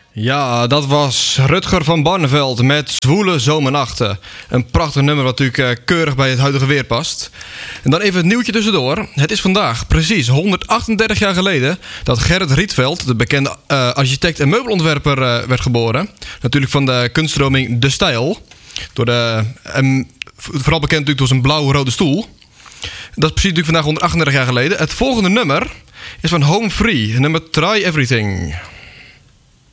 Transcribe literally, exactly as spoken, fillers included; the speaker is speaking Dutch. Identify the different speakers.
Speaker 1: Ja, dat was Rutger van Barneveld met Zwoele Zomernachten. Een prachtig nummer wat natuurlijk uh, keurig bij het huidige weer past. En dan even het nieuwtje tussendoor. Het is vandaag precies honderdachtendertig jaar geleden dat Gerrit Rietveld, de bekende uh, architect en meubelontwerper, uh, werd geboren. Natuurlijk van de kunststroming De Stijl. Door de, um, vooral bekend natuurlijk door zijn blauw-rode stoel. Dat is precies natuurlijk vandaag honderdachtendertig jaar geleden. Het volgende nummer is van Home Free, nummer Try Everything.